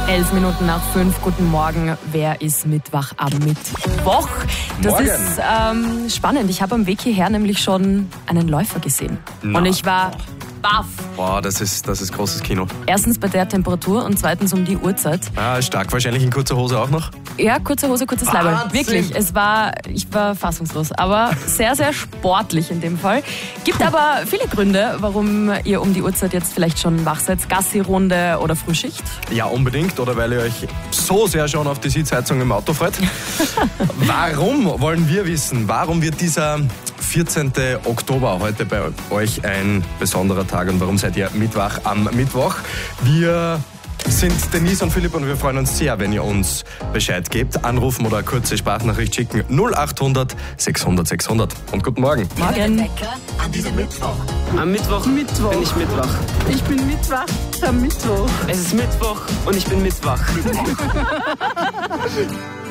11:05. Guten Morgen. Wer ist Mittwoch am Mittwoch? Das Morgen. ist spannend. Ich habe am Weg hierher nämlich schon einen Läufer gesehen. Und ich war baff. Boah, das ist großes Kino. Erstens bei der Temperatur und zweitens um die Uhrzeit. Ah, stark. Wahrscheinlich in kurzer Hose auch noch. Ja, kurze Hose, kurzes Leiberl. Wahnsinn. Wirklich, ich war fassungslos. Aber sehr, sehr sportlich in dem Fall. Gibt aber viele Gründe, warum ihr um die Uhrzeit jetzt vielleicht schon wach seid. Gassi-Runde oder Frühschicht. Ja, unbedingt. Oder weil ihr euch so sehr schon auf die Sitzheizung im Auto freut. Warum, wollen wir wissen? Warum wird dieser 14. Oktober heute bei euch ein besonderer Tag und warum seid ihr Mittwoch am Mittwoch? Wir sind Denise und Philipp und wir freuen uns sehr, wenn ihr uns Bescheid gebt. Anrufen oder eine kurze Sprachnachricht schicken 0800 600 600. Und guten Morgen. Morgen. An diesem Mittwoch. Am Mittwoch bin ich Mittwoch. Ich bin Mittwoch am Mittwoch. Es ist Mittwoch und ich bin Mittwoch.